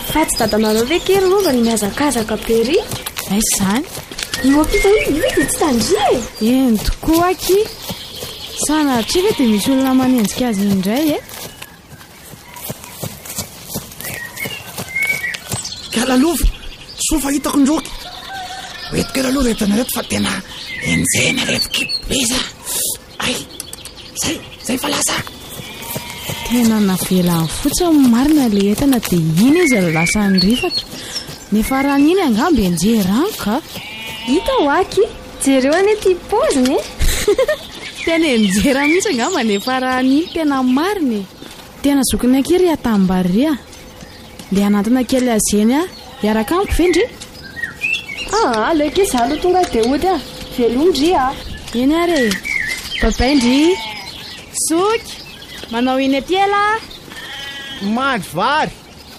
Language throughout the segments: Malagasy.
Fa tsy dadanareo ve kely rova ny miazakazaka bery? Ay zany. Io apita io dia tsy tandria e. Eny tokoa aky. Sanatria dia misy olona manenjika azy indray e. Kalalova, soa fahitako ndroky. Oeto kalalova retana reto fa tena enjena reto kibeza. Ay, zay fa lasa. Tena navelany fotsiny marina le entana dia iny izy lasa nyrifatra. Nefa raha iny angamba enjerany ka. Hita ho aky, jereo ane ty poziny e. Tena enjera mihitsy angamba nefa raha iny tena marina. Tena zokiny aky ry atambaria. Le anatina kely azeny hiaraka amiko vendry. Leke zalo tonga dia ody velondry Eny are. Papaindry. Soky. Manao iny aty ela. Mandry vary.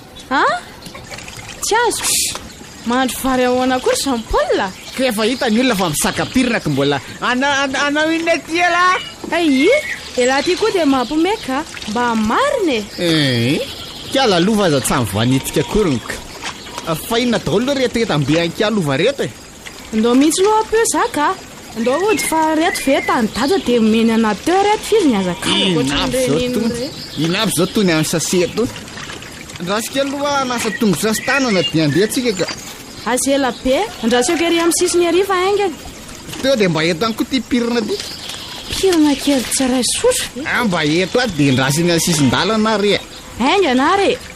Tsy azo. Mandry vary ahoana kory Jean Paul. Rehefa hita ny olona fa misakapirina ka mbola anao iny aty ela. Ay, ela ty koa dia mampomeka mba marina e. Kalalova aza tsy amivanitika koronka. Fa inona daholo reto ambe an-kalova reto e. Ndao mihitsy no apeo zaka. Ndao ody fa reto ve tany dada dia meny anaty teo reto fizy ny azakana. Inavy zao tony amin'ny saseto. Andrasika aloha nasa tongotra sy tanana dia andeha atsika ka. Azela be, andrasio kery amin'ny sisiny ariva aingany. Teo dia mba eto any koa ty pirina ty. Pirina kely tsy ray sotro. Mba eto dia ndrasiny amin'ny sisin-dalana re. Aingana re.